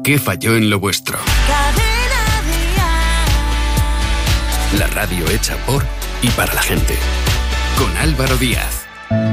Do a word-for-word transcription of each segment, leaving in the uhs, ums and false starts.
¿Qué falló en lo vuestro? La radio hecha por y para la gente. Con Álvaro Díaz.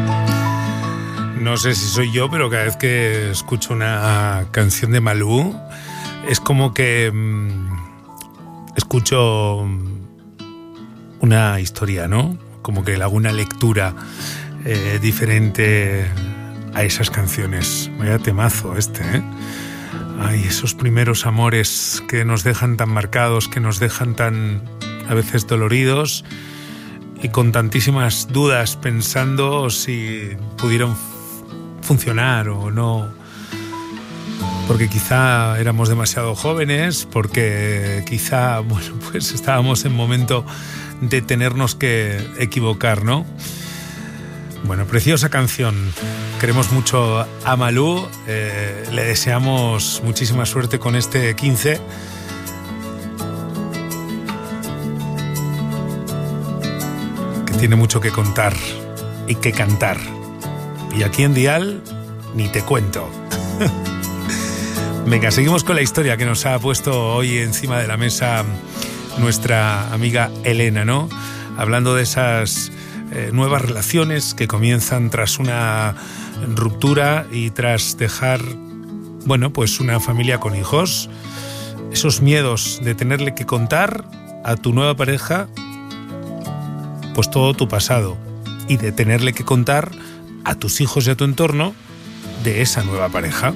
No sé si soy yo, pero cada vez que escucho una canción de Malú es como que mmm, escucho una historia, ¿no? Como que le hago una lectura eh, diferente a esas canciones. Vaya temazo este, ¿eh? Ay, esos primeros amores que nos dejan tan marcados, que nos dejan tan a veces doloridos y con tantísimas dudas pensando si pudieron funcionar o no, porque quizá éramos demasiado jóvenes, porque quizá, bueno, pues estábamos en momento de tenernos que equivocar, ¿no? Bueno, preciosa canción. Queremos mucho a Malú, eh, le deseamos muchísima suerte con este quince. Que tiene mucho que contar y que cantar. Y aquí en Dial ni te cuento. Venga, seguimos con la historia que nos ha puesto hoy encima de la mesa nuestra amiga Elena, ¿no? Hablando de esas eh, nuevas relaciones que comienzan tras una ruptura y tras dejar, bueno, pues una familia con hijos. Esos miedos de tenerle que contar a tu nueva pareja pues todo tu pasado y de tenerle que contar a tus hijos y a tu entorno de esa nueva pareja.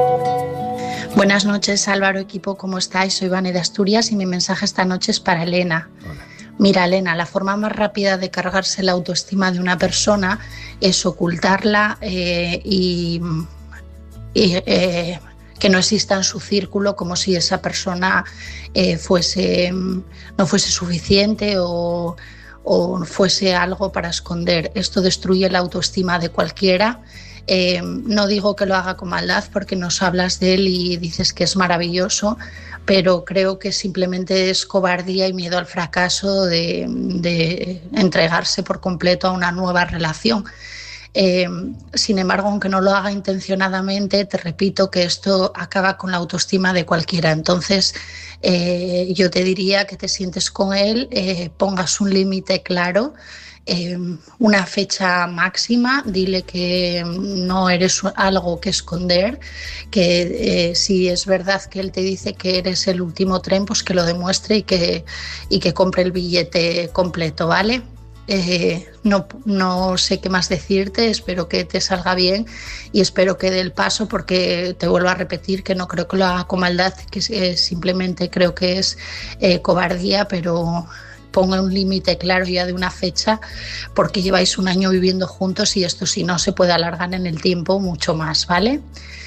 Buenas noches, Álvaro, equipo, ¿cómo estáis? Soy Vane de Asturias y mi mensaje esta noche es para Elena. Hola. Mira, Elena, la forma más rápida de cargarse la autoestima de una persona es ocultarla eh, y, y eh, que no exista en su círculo, como si esa persona eh, fuese, no fuese suficiente o o fuese algo para esconder. Esto destruye la autoestima de cualquiera. Eh, no digo que lo haga con maldad porque nos hablas de él y dices que es maravilloso, pero creo que simplemente es cobardía y miedo al fracaso de, de entregarse por completo a una nueva relación. Eh, sin embargo, aunque no lo haga intencionadamente, te repito que esto acaba con la autoestima de cualquiera. Entonces, eh, yo te diría que te sientes con él, eh, pongas un límite claro, eh, una fecha máxima, dile que no eres algo que esconder, que eh, si es verdad que él te dice que eres el último tren, pues que lo demuestre y que, y que compre el billete completo, ¿vale? Eh, no, no sé qué más decirte, espero que te salga bien y espero que dé el paso, porque te vuelvo a repetir que no creo que lo haga con maldad, que eh, simplemente creo que es eh, cobardía, pero ponga un límite claro ya de una fecha, porque lleváis un año viviendo juntos y esto, si no, se puede alargar en el tiempo mucho más, ¿vale?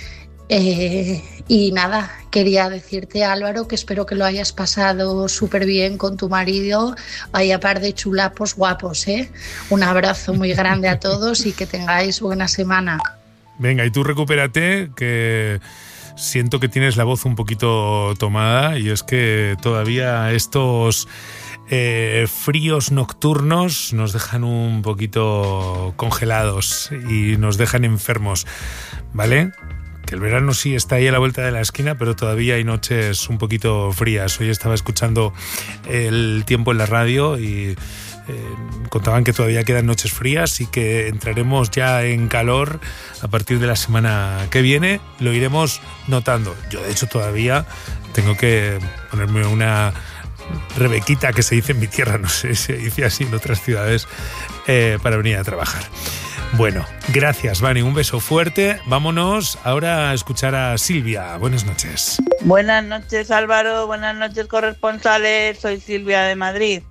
Eh, y nada, quería decirte, Álvaro, que espero que lo hayas pasado súper bien con tu marido. Vaya par de chulapos guapos, ¿eh? Un abrazo muy grande a todos y que tengáis buena semana. Venga, y tú recupérate, que siento que tienes la voz un poquito tomada, y es que todavía estos eh, fríos nocturnos nos dejan un poquito congelados y nos dejan enfermos, ¿vale? Que el verano sí está ahí a la vuelta de la esquina, pero todavía hay noches un poquito frías. Hoy estaba escuchando el tiempo en la radio y eh, contaban que todavía quedan noches frías y que entraremos ya en calor a partir de la semana que viene. Lo iremos notando. Yo, de hecho, todavía tengo que ponerme una rebequita, que se dice en mi tierra, no sé si se dice así en otras ciudades, eh, para venir a trabajar. Bueno, gracias, Vani, un beso fuerte. Vámonos ahora a escuchar a Silvia. Buenas noches. Buenas noches, Álvaro. Buenas noches, corresponsales. Soy Silvia de Madrid.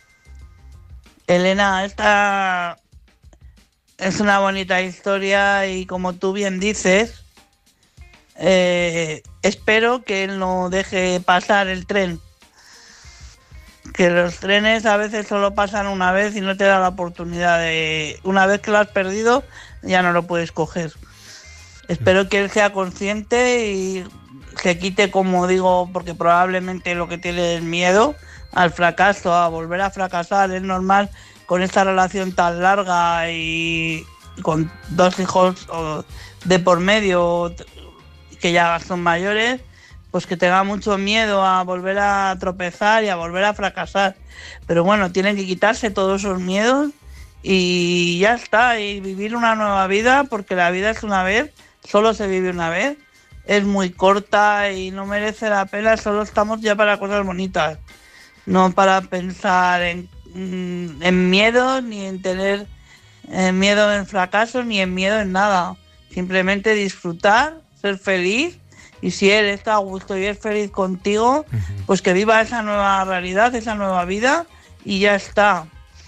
Elena, esta es una bonita historia y, como tú bien dices, eh, espero que él no deje pasar el tren. Que los trenes a veces solo pasan una vez y no te da la oportunidad de... Una vez que lo has perdido, ya no lo puedes coger. Espero que él sea consciente y se quite, como digo, porque probablemente lo que tiene es miedo al fracaso, a volver a fracasar. Es normal con esta relación tan larga y con dos hijos de por medio que ya son mayores. pues que tenga mucho miedo a volver a tropezar y a volver a fracasar. Pero bueno, tienen que quitarse todos esos miedos y ya está, y vivir una nueva vida, porque la vida es una vez, solo se vive una vez, es muy corta y no merece la pena, solo estamos ya para cosas bonitas, no para pensar en, en miedo, ni en tener en miedo en fracaso, ni en miedo en nada. Simplemente disfrutar, ser feliz, y si él está a gusto y es feliz contigo, uh-huh. pues que viva esa nueva realidad, esa nueva vida, y ya está.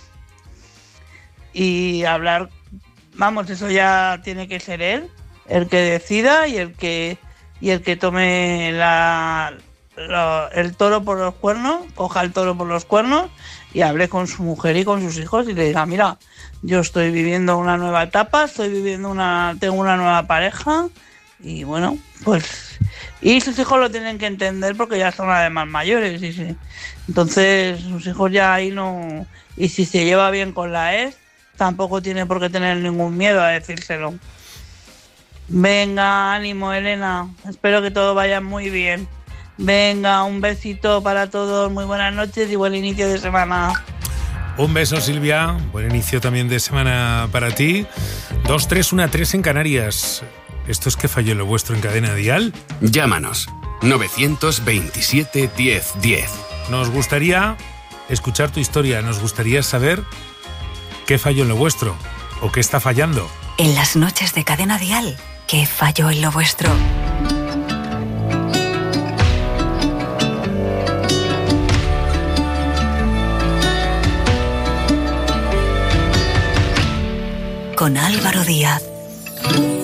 Y hablar, vamos, eso ya tiene que ser él, el que decida y el que y el que tome la, la, el toro por los cuernos, coja el toro por los cuernos y hable con su mujer y con sus hijos y le diga, mira, yo estoy viviendo una nueva etapa, estoy viviendo una, tengo una nueva pareja y bueno, pues, y sus hijos lo tienen que entender porque ya son además mayores, y sí. Entonces sus hijos ya ahí no, y si se lleva bien con la ex, tampoco tiene por qué tener ningún miedo a decírselo. Venga, ánimo, Elena, espero que todo vaya muy bien. Venga, un besito para todos, muy buenas noches y buen inicio de semana. Un beso, Silvia, buen inicio también de semana para ti. dos tres uno tres en Canarias. ¿Esto es que falló lo vuestro en Cadena Dial? Llámanos, nueve dos siete, diez, diez. Nos gustaría escuchar tu historia, nos gustaría saber qué falló en lo vuestro o qué está fallando. En las noches de Cadena Dial, ¿qué falló en lo vuestro? Con Álvaro Díaz.